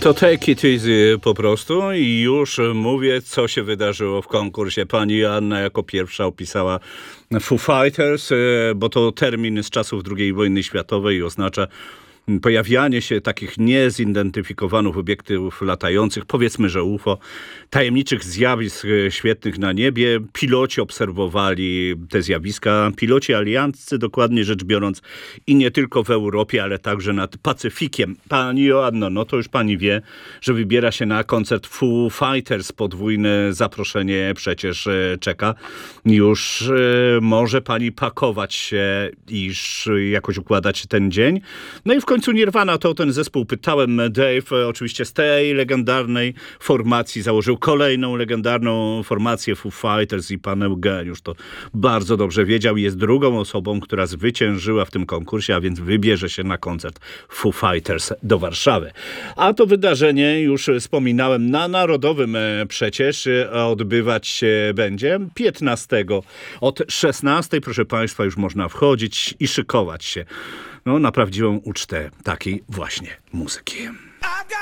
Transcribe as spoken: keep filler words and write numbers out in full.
To take it easy po prostu i już mówię, co się wydarzyło w konkursie. Pani Anna jako pierwsza opisała Foo Fighters, bo to termin z czasów drugiej wojny światowej i oznacza pojawianie się takich niezidentyfikowanych obiektów latających, powiedzmy, że U F O, tajemniczych zjawisk świetnych na niebie. Piloci obserwowali te zjawiska, piloci alianccy, dokładnie rzecz biorąc, i nie tylko w Europie, ale także nad Pacyfikiem. Pani Joanno, no to już pani wie, że wybiera się na koncert Foo Fighters. Podwójne zaproszenie przecież czeka. Już e, może pani pakować się, iż jakoś układać ten dzień. No i w końcu Nirvana, to ten zespół. Pytałem Dave, oczywiście z tej legendarnej formacji założył kolejną legendarną formację Foo Fighters i pan Eugeniusz to bardzo dobrze wiedział i jest drugą osobą, która zwyciężyła w tym konkursie, a więc wybierze się na koncert Foo Fighters do Warszawy. A to wydarzenie, już wspominałem, na Narodowym przecież odbywać się będzie piętnastego od szesnastej. Proszę państwa, już można wchodzić i szykować się no, na prawdziwą ucztę takiej właśnie muzyki.